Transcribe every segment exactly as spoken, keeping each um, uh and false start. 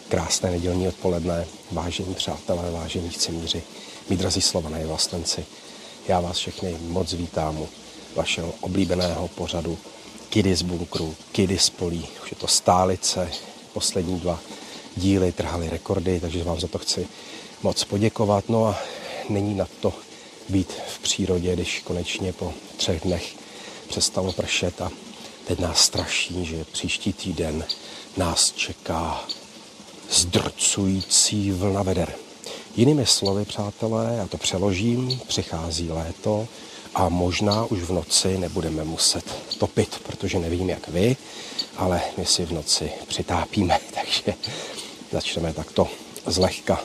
Krásné nedělní odpoledne, vážení přátelé, vážení chcemíři, mí drazí Slované vlastenci. Já vás všechny moc vítám u vašeho oblíbeného pořadu Kidy z bunkru, Kidy z polí. Už je to stálice, poslední dva díly trhaly rekordy, takže vám za to chci moc poděkovat. No a není nad to být v přírodě, když konečně po třech dnech přestalo pršet a teď nás straší, že příští týden nás čeká zdrcující vlna veder. Jinými slovy, přátelé, já to přeložím, přichází léto a možná už v noci nebudeme muset topit, protože nevím jak vy, ale my si v noci přitápíme, takže začneme takto zlehka.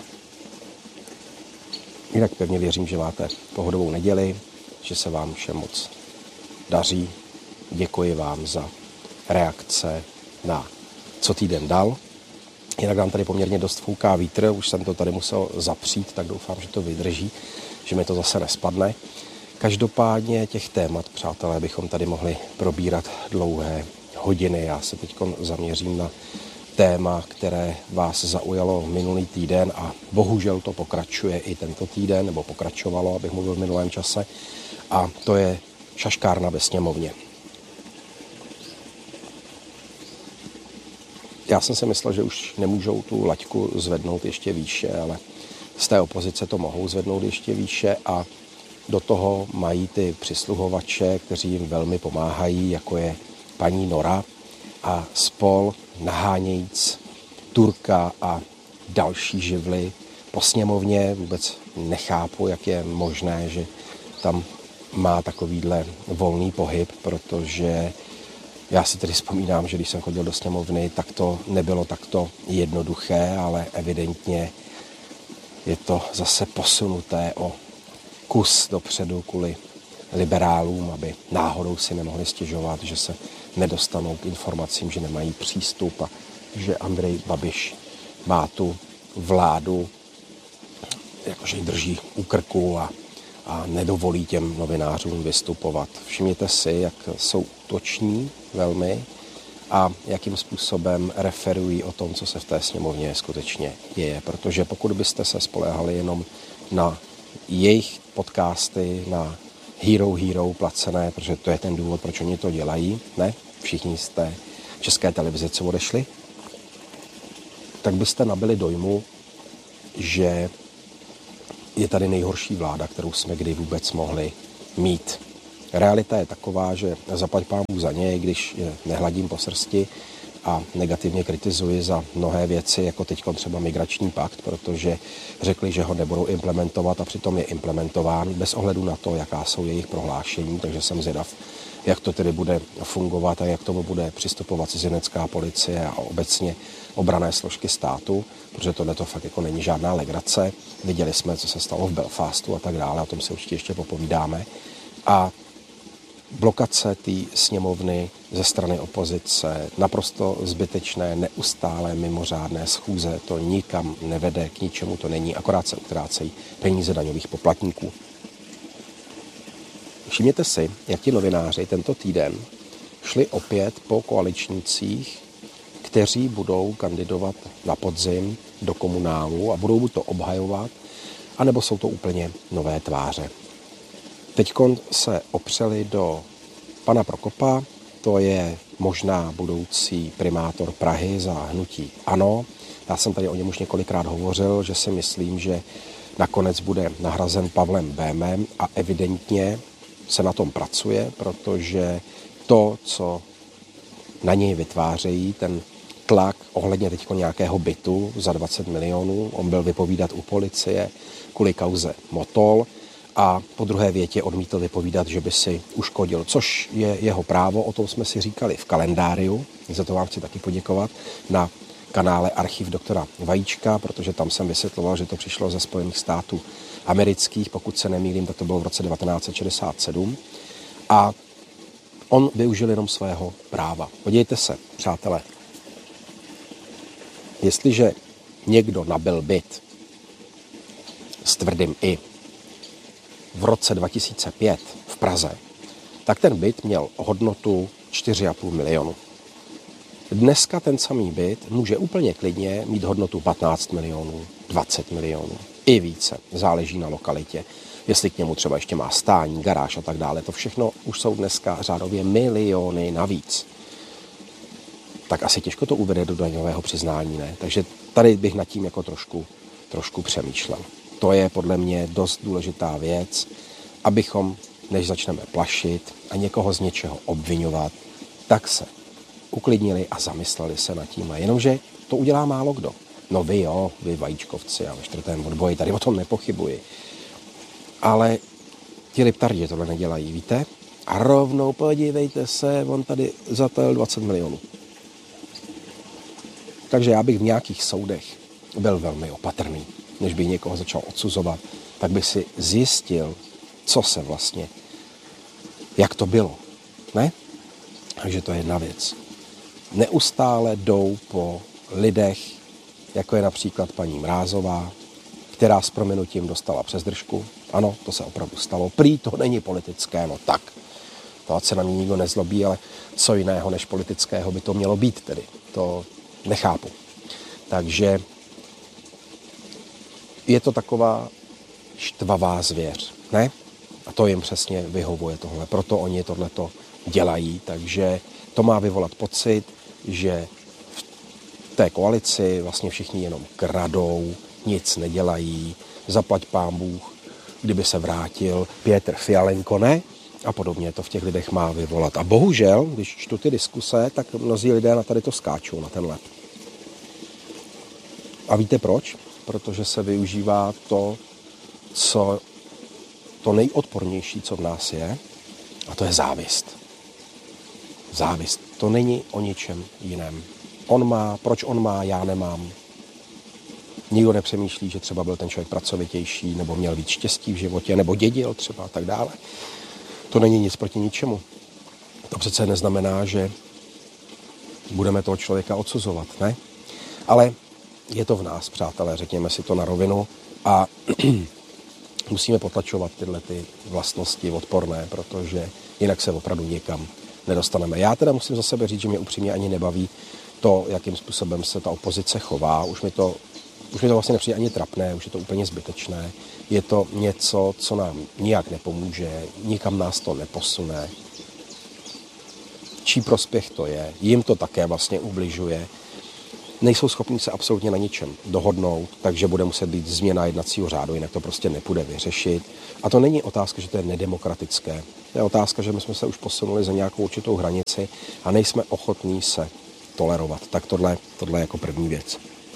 Jinak pevně věřím, že máte pohodovou neděli, že se vám všem moc daří. Děkuji vám za reakce na Co týden dal. Jinak nám tady poměrně dost fouká vítr, už jsem to tady musel zapřít, tak doufám, že to vydrží, že mi to zase nespadne. Každopádně těch témat, přátelé, bychom tady mohli probírat dlouhé hodiny. Já se teď zaměřím na téma, které vás zaujalo minulý týden a bohužel to pokračuje i tento týden, nebo pokračovalo, abych mluvil v minulém čase, a to je šaškárna ve sněmovně. Já jsem si myslel, že už nemůžou tu laťku zvednout ještě výše, ale z té opozice to mohou zvednout ještě výše a do toho mají ty přisluhovače, kteří jim velmi pomáhají, jako je paní Nora a spol nahánějíc Turka a další živly po sněmovně. Vůbec nechápu, jak je možné, že tam má takovýhle volný pohyb, protože já si tedy vzpomínám, že když jsem chodil do sněmovny, tak to nebylo takto jednoduché, ale evidentně je to zase posunuté o kus dopředu kvůli liberálům, aby náhodou si nemohli stěžovat, že se nedostanou k informacím, že nemají přístup a že Andrej Babiš má tu vládu, jakože ji drží u krku a, a nedovolí těm novinářům vystupovat. Všimněte si, jak jsou útoční velmi a jakým způsobem referují o tom, co se v té sněmovně skutečně děje. Protože pokud byste se spoléhali jenom na jejich podcasty, na Hero Hero placené, protože to je ten důvod, proč oni to dělají, ne? Všichni z té České televize, co odešli, tak byste nabili dojmu, že je tady nejhorší vláda, kterou jsme kdy vůbec mohli mít. Realita je taková, že zaplať pánbůh za něj, když je nehladím po srsti a negativně kritizuji za mnohé věci, jako teď třeba migrační pakt, protože řekli, že ho nebudou implementovat a přitom je implementován bez ohledu na to, jaká jsou jejich prohlášení, takže jsem zvědav, jak to tedy bude fungovat a jak tomu bude přistupovat cizinecká policie a obecně obranné složky státu, protože tohle to fakt jako není žádná legrace. Viděli jsme, co se stalo v Belfastu a tak dále, o tom si určitě ještě popovídáme. A blokace té sněmovny ze strany opozice, naprosto zbytečné, neustálé, mimořádné schůze, to nikam nevede, k ničemu to není, akorát se utrácejí peníze daňových poplatníků. Všimněte si, jak ti novináři tento týden šli opět po koaličnících, kteří budou kandidovat na podzim do komunálu a budou buď to obhajovat, anebo jsou to úplně nové tváře. Teď se opřeli do pana Prokopa, to je možná budoucí primátor Prahy za hnutí ANO. Já jsem tady o něm už několikrát hovořil, že si myslím, že nakonec bude nahrazen Pavlem Bémem a evidentně se na tom pracuje, protože to, co na něj vytvářejí, ten tlak ohledně teď nějakého bytu za dvacet milionů, on byl vypovídat u policie kvůli kauze Motol, a po druhé větě odmítl vypovídat, že by si uškodil, což je jeho právo, o tom jsme si říkali v kalendáriu, za to vám chci taky poděkovat, na kanále Archiv doktora Vajíčka, protože tam jsem vysvětloval, že to přišlo ze Spojených států amerických, pokud se nemýlím, tak to bylo v roce devatenáct set šedesát sedm a on využil jenom svého práva. Podívejte se, přátelé, jestliže někdo nabyl byt s tvrdým i v roce dva tisíce pět v Praze, tak ten byt měl hodnotu čtyři a půl milionu. Dneska ten samý byt může úplně klidně mít hodnotu patnáct milionů, dvacet milionů, i více. Záleží na lokalitě. Jestli k němu třeba ještě má stání, garáž a tak dále. To všechno už jsou dneska řádově miliony navíc. Tak asi těžko to uvede do daňového přiznání, ne? Takže tady bych nad tím jako trošku, trošku přemýšlel. To je podle mě dost důležitá věc, abychom, než začneme plašit a někoho z něčeho obvinovat, tak se uklidnili a zamysleli se nad tím. Jenomže to udělá málo kdo. No vy jo, vy vajíčkovci a ve čtvrtém odboji, tady o tom nepochybuji. Ale ti liptardi tohle nedělají, víte? A rovnou podívejte se, on tady zatajil dvacet milionů. Takže já bych v nějakých soudech byl velmi opatrný. Než bych někoho začal odsuzovat, tak bych si zjistil, co se vlastně, jak to bylo. Ne? Takže to je jedna věc. Neustále jdou po lidech, jako je například paní Mrázová, která s prominutím dostala přes držku. Ano, to se opravdu stalo. Prý to není politické, no tak. To ať se na mě nikdo nezlobí, ale co jiného než politického by to mělo být tedy. To nechápu. Takže je to taková štvavá zvěř, ne? A to jim přesně vyhovuje tohle. Proto oni tohleto dělají. Takže to má vyvolat pocit, že v té koalici vlastně všichni jenom kradou, nic nedělají, zaplať pán Bůh, kdyby se vrátil Petr Fialenko, ne? A podobně to v těch lidech má vyvolat. A bohužel, když čtu ty diskuse, tak mnozí lidé na tady to skáčou, na ten lep. A víte proč? Protože se využívá to, co to nejodpornější, co v nás je, a to je závist. Závist. To není o ničem jiném. On má, proč on má, já nemám. Nikdo nepřemýšlí, že třeba byl ten člověk pracovitější, nebo měl víc štěstí v životě, nebo dědil třeba a tak dále. To není nic proti ničemu. To přece neznamená, že budeme toho člověka odsuzovat, ne? Ale je to v nás, přátelé, řekněme si to na rovinu a musíme potlačovat tyhle ty vlastnosti odporné, protože jinak se opravdu nikam nedostaneme. Já teda musím za sebe říct, že mě upřímně ani nebaví to, jakým způsobem se ta opozice chová. Už mi to, už mi to vlastně nepřijde ani trapné, už je to úplně zbytečné. Je to něco, co nám nijak nepomůže, nikam nás to neposune. Čí prospěch to je? Jim to také vlastně ubližuje. Nejsou schopni se absolutně na ničem dohodnout, takže bude muset být změna jednacího řádu, jinak to prostě nepůjde vyřešit. A to není otázka, že to je nedemokratické. To je otázka, že my jsme se už posunuli za nějakou určitou hranici a nejsme ochotní se tolerovat. Tak tohle, tohle je jako první věc.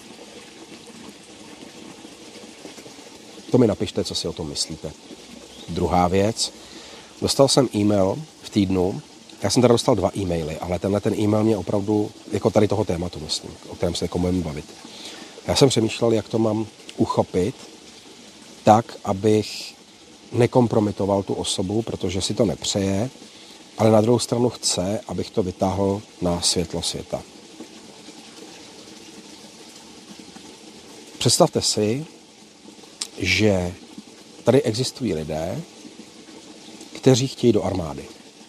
To mi napište, co si o tom myslíte. Druhá věc. Dostal jsem e-mail v týdnu. Já jsem teda dostal dva e-maily, ale tenhle ten e-mail mě opravdu, jako tady toho tématu myslím, o kterém se jako budeme bavit. Já jsem přemýšlel, jak to mám uchopit tak, abych nekompromitoval tu osobu, protože si to nepřeje, ale na druhou stranu chce, abych to vytáhl na světlo světa. Představte si, že tady existují lidé, kteří chtějí do armády.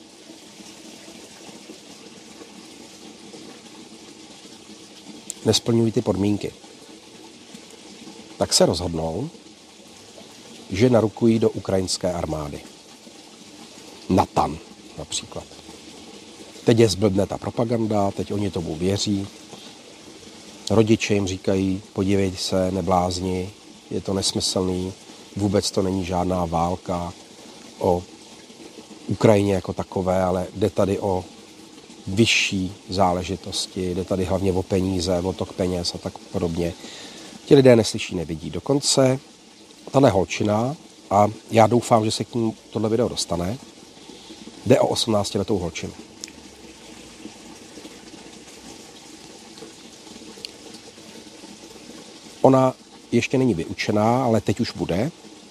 Nesplňují ty podmínky. Tak se rozhodnou, že narukují do ukrajinské armády. Natan například. Teď je zblbne ta propaganda, teď oni tomu věří. Rodiče jim říkají, podívejte se, neblázni, je to nesmyslný, vůbec to není žádná válka o Ukrajině jako takové, ale jde tady o vyšší záležitosti, jde tady hlavně o peníze, o tok peněz a tak podobně. Ti lidé neslyší, nevidí. Dokonce tahle holčina, a já doufám, že se k ní tohle video dostane, jde o osmnáctiletou holčinu. Ona ještě není vyučená, ale teď už bude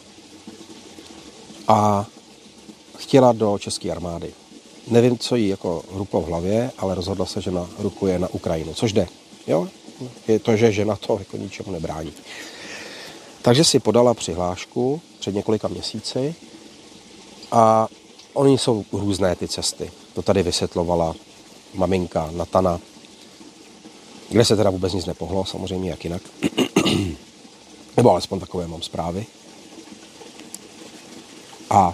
a chtěla do české armády. Nevím, co jí jako hruplo v hlavě, ale rozhodla se, že narukuje na Ukrajinu, což jde. Jo? Je to, že žena to jako ničemu nebrání. Takže si podala přihlášku před několika měsíci a oni jsou různé ty cesty. To tady vysvětlovala maminka Natana, kde se teda vůbec nic nepohlo, samozřejmě jak jinak. Nebo alespoň takové mám zprávy. A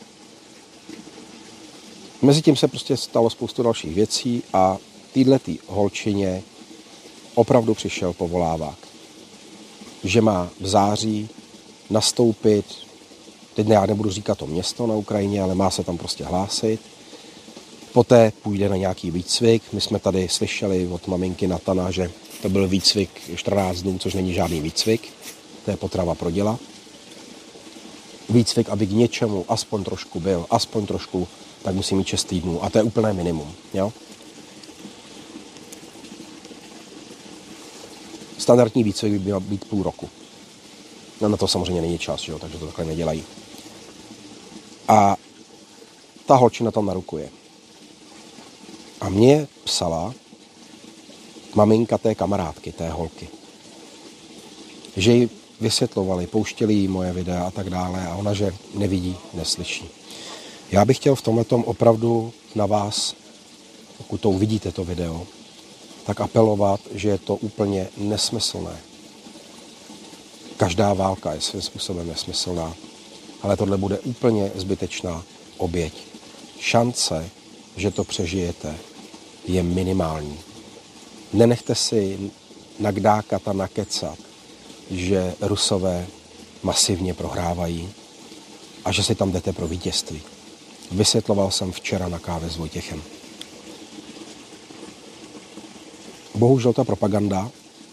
mezi tím se prostě stalo spoustu dalších věcí a týhletý holčině opravdu přišel povolávák, že má v září nastoupit, teď já nebudu říkat to město na Ukrajině, ale má se tam prostě hlásit. Poté půjde na nějaký výcvik. My jsme tady slyšeli od maminky Natana, že to byl výcvik čtrnáct dnů, což není žádný výcvik. To je potrava pro děla. Výcvik, aby k něčemu aspoň trošku byl, aspoň trošku, tak musí mít šest týdnů. A to je úplné minimum. Jo? Standardní výcvik by měl být půl roku. No na to samozřejmě není čas, že jo? Takže to takhle nedělají. A ta holčina tam narukuje. A mě psala maminka té kamarádky, té holky, že jí vysvětlovali, pouštěli jí moje videa a tak dále a ona, že nevidí, neslyší. Já bych chtěl v tomhletom opravdu na vás, pokud to uvidíte to video, tak apelovat, že je to úplně nesmyslné. Každá válka je svým způsobem nesmyslná, ale tohle bude úplně zbytečná oběť. Šance, že to přežijete, je minimální. Nenechte si nagdákat a nakecat, že Rusové masivně prohrávají a že si tam jdete pro vítězství. Vysvětloval jsem včera na kávě s Vojtěchem. Bohužel ta propaganda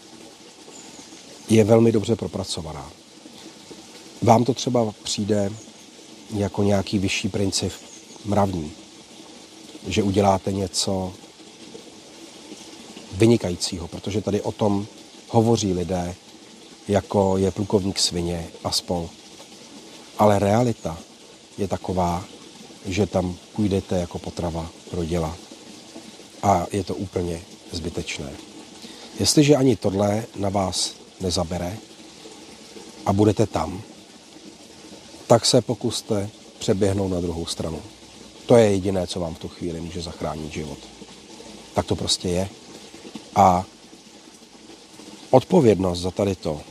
je velmi dobře propracovaná. Vám to třeba přijde jako nějaký vyšší princip mravní, že uděláte něco vynikajícího, protože tady o tom hovoří lidé, jako je plukovník Svině a spol. Ale realita je taková, že tam půjdete jako potrava pro děla. A je to úplně zbytečné. Jestliže ani tohle na vás nezabere a budete tam, tak se pokuste přeběhnout na druhou stranu. To je jediné, co vám v tu chvíli může zachránit život. Tak to prostě je. A odpovědnost za tady to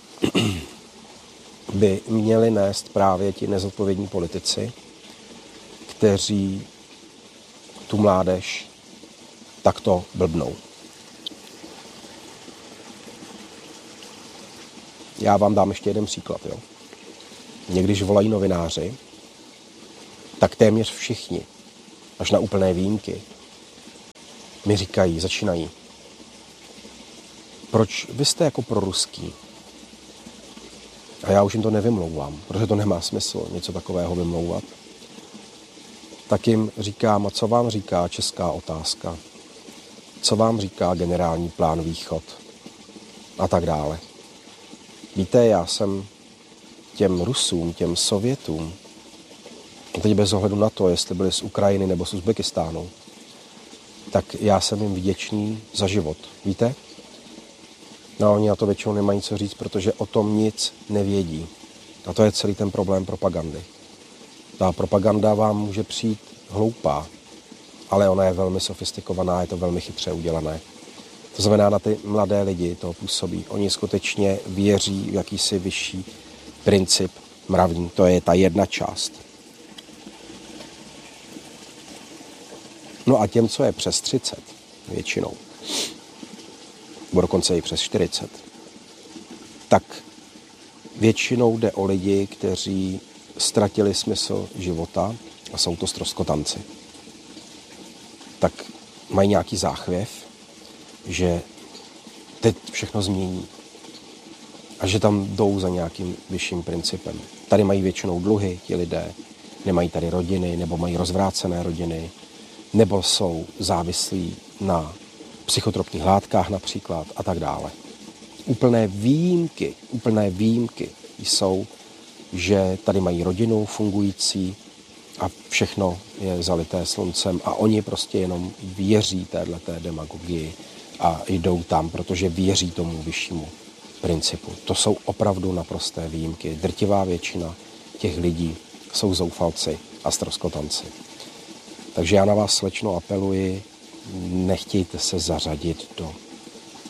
by měli nést právě ti nezodpovědní politici, kteří tu mládež takto blbnou. Já vám dám ještě jeden příklad. Jo. Někdyž volají novináři, tak téměř všichni, až na úplné výjimky, mi říkají, začínají, proč vy jste jako proruský? A já už jim to nevymlouvám, protože to nemá smysl něco takového vymlouvat. Tak jim říkám, a co vám říká česká otázka? Co vám říká generální plán východ? A tak dále. Víte, já jsem těm Rusům, těm Sovětům, a teď bez ohledu na to, jestli byli z Ukrajiny nebo z Uzbekistánu, tak já jsem jim vděčný za život. Víte? No, oni na to většinou nemají co říct, protože o tom nic nevědí. A to je celý ten problém propagandy. Ta propaganda vám může přijít hloupá, ale ona je velmi sofistikovaná, je to velmi chytře udělané. To znamená, na ty mladé lidi to působí. Oni skutečně věří v jakýsi vyšší princip mravní. To je ta jedna část. No a těm, co je přes třicet, většinou, nebo dokonce i přes čtyřicet, tak většinou jde o lidi, kteří ztratili smysl života a jsou to ztroskotanci. Tak mají nějaký záchvěv, že teď všechno změní a že tam jdou za nějakým vyšším principem. Tady mají většinou dluhy ti lidé, nemají tady rodiny, nebo mají rozvrácené rodiny, nebo jsou závislí na psychotropních látkách například a tak dále. Úplné výjimky, úplné výjimky jsou, že tady mají rodinu fungující a všechno je zalité sluncem a oni prostě jenom věří téhleté demagogii a jdou tam, protože věří tomu vyššímu principu. To jsou opravdu naprosté výjimky. Drtivá většina těch lidí jsou zoufalci a ztroskotanci. Takže já na vás, slečno, apeluji, nechtějte se zařadit do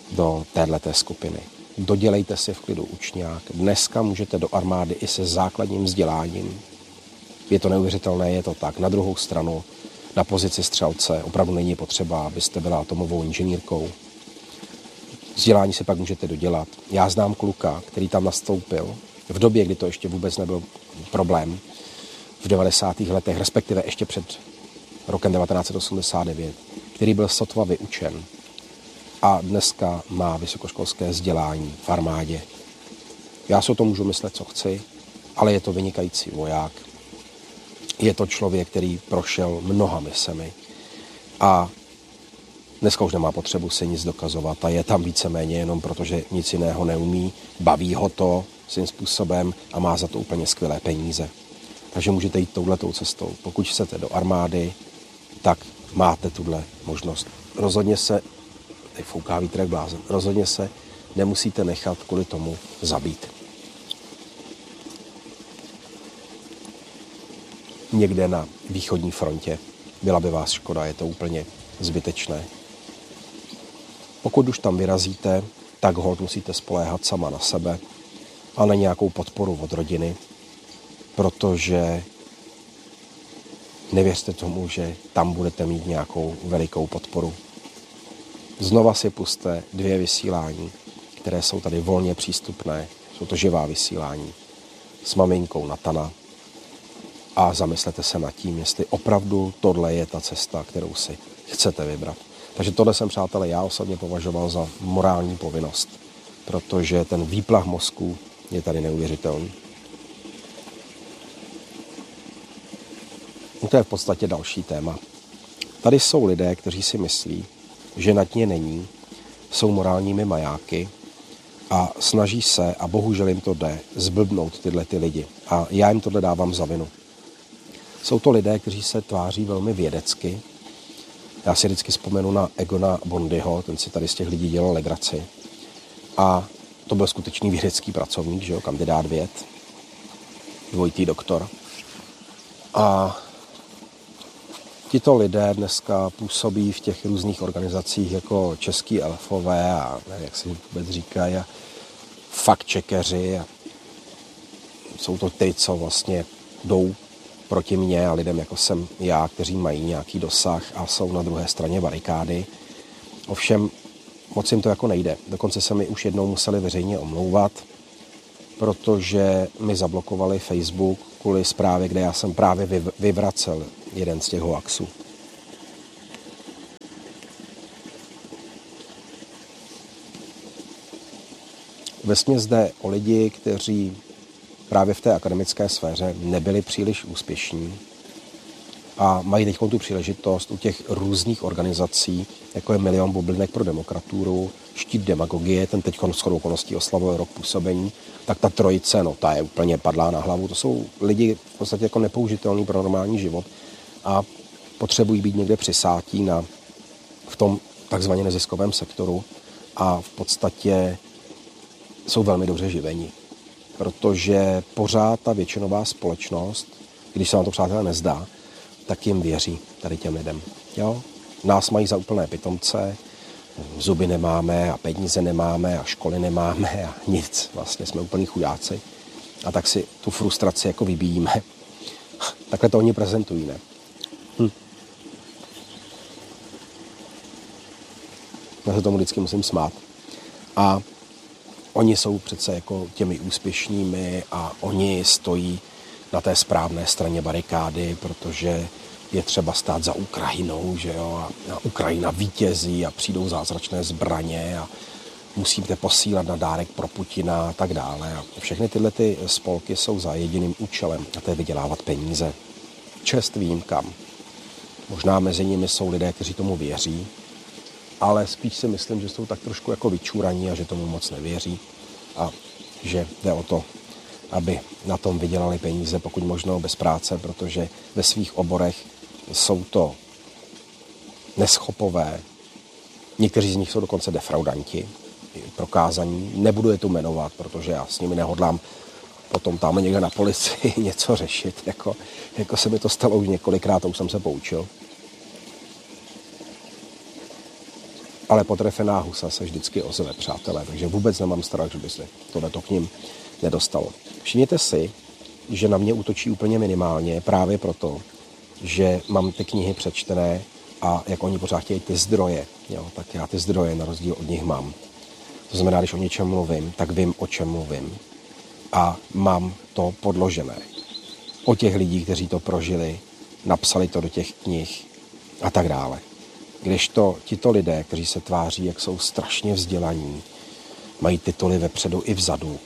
do téhleté skupiny. Dodělejte si v klidu učňák. Dneska můžete do armády i se základním vzděláním. Je to neuvěřitelné, je to tak. Na druhou stranu, na pozici střelce opravdu není potřeba, abyste byla atomovou inženýrkou. Vzdělání si pak můžete dodělat. Já znám kluka, který tam nastoupil v době, kdy to ještě vůbec nebyl problém, v devadesátých letech, respektive ještě před rokem devatenáct set osmdesát devět, který byl sotva vyučen a dneska má vysokoškolské vzdělání v armádě. Já si o tom můžu myslet, co chci, ale je to vynikající voják. Je to člověk, který prošel mnoha misemi a dneska už nemá potřebu si nic dokazovat a je tam víceméně jenom proto, že nic jiného neumí, baví ho to svým způsobem a má za to úplně skvělé peníze. Takže můžete jít touhletou cestou. Pokud chcete do armády, tak máte tuhle možnost. Rozhodně se, teď fouká vítr jak blázen, rozhodně se nemusíte nechat kvůli tomu zabít. Někde na východní frontě byla by vás škoda, je to úplně zbytečné. Pokud už tam vyrazíte, tak holt musíte spoléhat sama na sebe a na nějakou podporu od rodiny, protože nevěřte tomu, že tam budete mít nějakou velikou podporu. Znova si puste dvě vysílání, které jsou tady volně přístupné. Jsou to živá vysílání s maminkou Natana a zamyslete se nad tím, jestli opravdu tohle je ta cesta, kterou si chcete vybrat. Takže tohle jsem, přátelé, já osobně považoval za morální povinnost, protože ten výplach mozku je tady neuvěřitelný. To je v podstatě další téma. Tady jsou lidé, kteří si myslí, že na dně není, jsou morálními majáky a snaží se, a bohužel jim to jde, zblbnout tyhle ty lidi. A já jim tohle dávám za vinu. Jsou to lidé, kteří se tváří velmi vědecky. Já si vždycky vzpomenu na Egona Bondyho, ten si tady z těch lidí dělal legraci. A to byl skutečný vědecký pracovník, že jo, kandidát věd, dvojitý doktor. A tito lidé dneska působí v těch různých organizacích jako český elfové a nevím, jak se vůbec říkají, a fact-checkeři. A jsou to ty, co vlastně jdou proti mně a lidem, jako jsem já, kteří mají nějaký dosah a jsou na druhé straně barikády. Ovšem, moc jim to jako nejde. Dokonce se mi už jednou museli veřejně omlouvat, protože mi zablokovali Facebook kvůli zprávě, kde já jsem právě vyvracel jeden z těch hoaxů. Vesměs jde o lidi, kteří právě v té akademické sféře nebyli příliš úspěšní a mají teď tu příležitost u těch různých organizací, jako je Milion bublinek pro demokraturu, Štít demagogie, ten teď shodou okolností oslavuje rok působení, tak ta trojice, no ta je úplně padlá na hlavu. To jsou lidi v podstatě jako nepoužitelní pro normální život a potřebují být někde přisátí na, v tom takzvaně neziskovém sektoru a v podstatě jsou velmi dobře živení. Protože pořád ta většinová společnost, když se vám to, přátelé, nezdá, tak jim věří tady těm lidem. Jo? Nás mají za úplné pitomce, zuby nemáme a peníze nemáme a školy nemáme a nic. Vlastně jsme úplní chudáci. A tak si tu frustraci jako vybíjíme. Takhle to oni prezentují, ne? Hm. Já se tomu vždycky musím smát. A oni jsou přece jako těmi úspěšnými a oni stojí na té správné straně barikády, protože je třeba stát za Ukrajinou, že jo, a Ukrajina vítězí a přijdou zázračné zbraně a musíte posílat na dárek pro Putina a tak dále. A všechny tyhle ty spolky jsou za jediným účelem, a to je vydělávat peníze. Čest výjimkám. Možná mezi nimi jsou lidé, kteří tomu věří, ale spíš si myslím, že jsou tak trošku jako vyčúraní a že tomu moc nevěří a že jde o to, aby na tom vydělali peníze, pokud možno bez práce, protože ve svých oborech jsou to neschopové. Někteří z nich jsou dokonce defraudanti, prokázaní. Nebudu je tu jmenovat, protože já s nimi nehodlám potom tam někde na policii něco řešit. Jako, jako se mi to stalo už několikrát a už jsem se poučil. ale potrefená husa se vždycky ozve, přátelé, takže vůbec nemám strach, že by se tohleto k ním nedostalo. Všimněte si, že na mě útočí úplně minimálně právě proto, že mám ty knihy přečtené a jak oni pořád chtějí ty zdroje, jo, tak já ty zdroje na rozdíl od nich mám. To znamená, když o něčem mluvím, tak vím, o čem mluvím a mám to podložené. O těch lidí, kteří to prožili, napsali to do těch knih a tak dále. Kdežto tito lidé, kteří se tváří, jak jsou strašně vzdělaní, mají tituly vepředu i vzadu,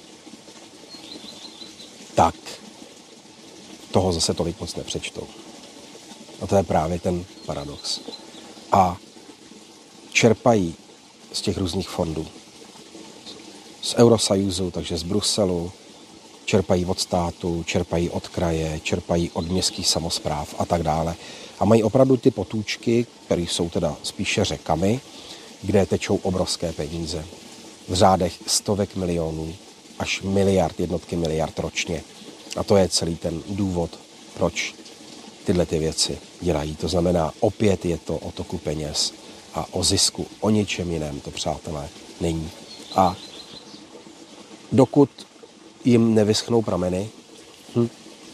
tak toho zase tolik moc nepřečtou. A to je právě ten paradox. A čerpají z těch různých fondů. Z Eurosajuzu, takže z Bruselu, čerpají od státu, čerpají od kraje, čerpají od městských samospráv a tak dále. A mají opravdu ty potůčky, které jsou teda spíše řekami, kde tečou obrovské peníze. V řádech stovek milionů až miliard, jednotky miliard ročně. A to je celý ten důvod, proč tyhle ty věci dělají. To znamená, opět je to o toku peněz a o zisku, o ničem jiném to, přátelé, není. A dokud jim nevyschnou prameny, hm,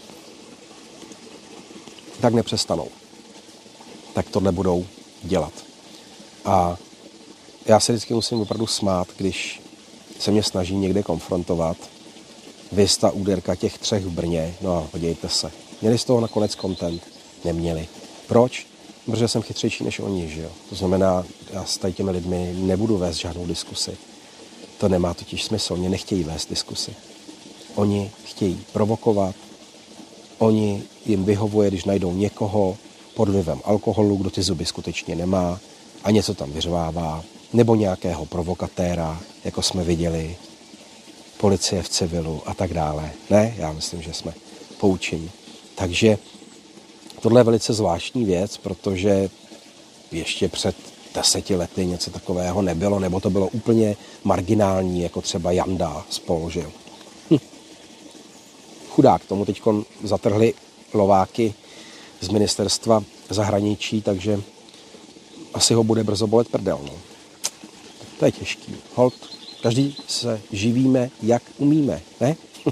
tak nepřestanou. Tak tohle budou dělat. A já se vždycky musím opravdu smát, když se mě snaží někde konfrontovat. Vy ta úderka těch třech v Brně, no a podívejte se. Měli z toho nakonec content? Neměli. Proč? Protože jsem chytřejší než oni, že jo. To znamená, já s tady těmi lidmi nebudu vést žádnou diskusi. To nemá totiž smysl, oni nechtějí vést diskusi. Oni chtějí provokovat, oni jim vyhovuje, když najdou někoho pod vlivem alkoholu, kdo ty zuby skutečně nemá a něco tam vyřvává, nebo nějakého provokatéra, jako jsme viděli, policie v civilu a tak dále. Ne, já myslím, že jsme poučení. Takže tohle je velice zvláštní věc, protože ještě před deseti lety něco takového nebylo, nebo to bylo úplně marginální, jako třeba Janda spolu, že jo. Hm. Chudák, tomu teď zatrhli lováky z ministerstva zahraničí, takže asi ho bude brzo bolet prdel. No. To je těžký. Holt, každý se živíme, jak umíme, ne?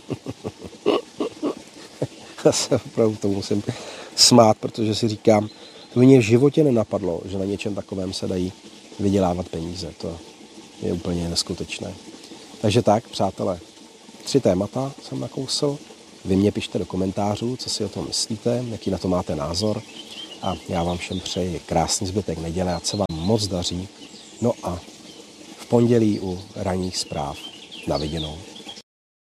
Já se opravdu tomu musím smát, protože si říkám, to mě v životě nenapadlo, že na něčem takovém se dají vydělávat peníze. To je úplně neskutečné. Takže tak, přátelé, tři témata jsem nakousl. Vy mě pište do komentářů, co si o tom myslíte, jaký na to máte názor. A já vám všem přeji krásný zbytek neděle, ať se vám moc daří. No a v pondělí u ranních zpráv na viděnou.